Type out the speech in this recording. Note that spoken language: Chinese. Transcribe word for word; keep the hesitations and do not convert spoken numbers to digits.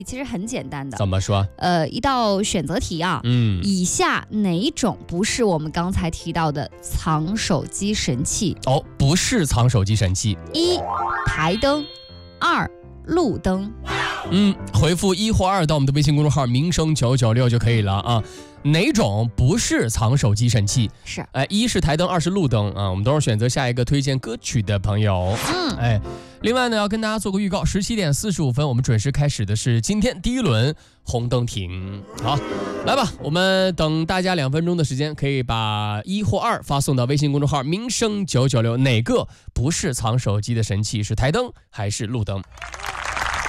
其实很简单的。 怎么说？ 呃，一道选择题啊， 嗯， 以下哪种不是我们刚才提到的藏手机神器？ 哦，不是藏手机神器。 一、台灯；二、路灯。 嗯，回复一或二到我们的微信公众号民生九九六就可以了啊。哪种不是藏手机神器？ 是， 哎，一是台灯，二是路灯啊。我们都是选择下一个推荐歌曲的朋友。 嗯， 哎，另外呢，要跟大家做个预告，十七点四十五分，我们准时开始的是今天第一轮红灯停。好，来吧，我们等大家两分钟的时间，可以把一或二发送到微信公众号民生九九六。哪个不是藏手机的神器？是台灯还是路灯？